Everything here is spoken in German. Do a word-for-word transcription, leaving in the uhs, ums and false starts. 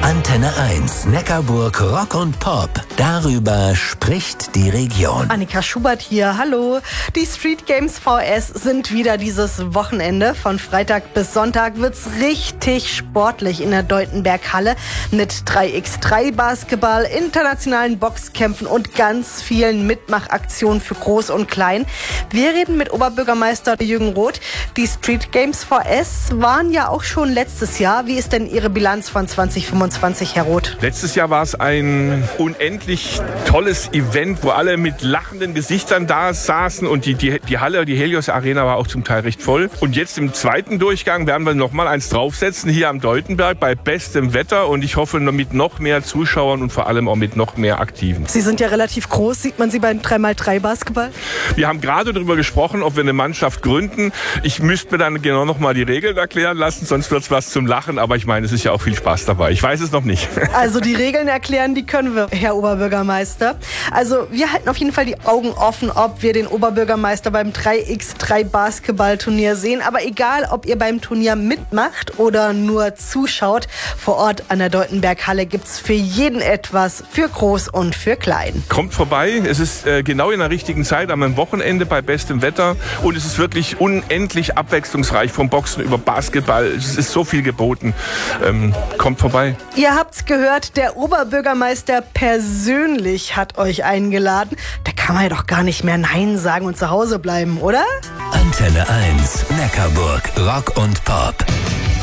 Antenne eins, Neckarburg Rock und Pop. Darüber spricht die Region. Annika Schubert hier, hallo. Die Street Games V S sind wieder dieses Wochenende. Von Freitag bis Sonntag wird's richtig sportlich in der Deutenberg-Halle mit drei gegen drei Basketball, internationalen Boxkämpfen und ganz vielen Mitmachaktionen für Groß und Klein. Wir reden mit Oberbürgermeister Jürgen Roth. Die Street Games V S waren ja auch schon letztes Jahr. Wie ist denn Ihre Bilanz von zwanzig fünfundzwanzig, Herr Roth? Letztes Jahr war es ein unendlich tolles Event, wo alle mit lachenden Gesichtern da saßen und die, die, die Halle, die Helios Arena war auch zum Teil recht voll. Und jetzt im zweiten Durchgang werden wir noch mal eins draufsetzen, hier am Deutenberg bei bestem Wetter und ich hoffe mit noch mehr Zuschauern und vor allem auch mit noch mehr Aktiven. Sie sind ja relativ groß, sieht man Sie beim drei mal drei Basketball? Wir haben gerade darüber gesprochen, ob wir eine Mannschaft gründen. Ich müsste mir dann genau noch mal die Regeln erklären lassen, sonst wird es was zum Lachen, aber ich meine, es ist ja auch viel Spaß dabei. Ich weiß es noch nicht. Also die Regeln erklären, die können wir, Herr Oberbürgermeister. Also wir halten auf jeden Fall die Augen offen, ob wir den Oberbürgermeister beim drei gegen drei Basketballturnier sehen. Aber egal, ob ihr beim Turnier mitmacht oder nur zuschaut, vor Ort an der Deutenberg-Halle gibt es für jeden etwas, für Groß und für Klein. Kommt vorbei, es ist äh, genau in der richtigen Zeit, am Wochenende bei bestem Wetter und es ist wirklich unendlich abwechslungsreich, vom Boxen über Basketball. Es ist so viel geboten. Ähm, kommt vorbei. Ihr habt's gehört, der Oberbürgermeister persönlich hat euch eingeladen. Da kann man ja doch gar nicht mehr Nein sagen und zu Hause bleiben, oder? Antenne eins, Neckarburg Rock und Pop.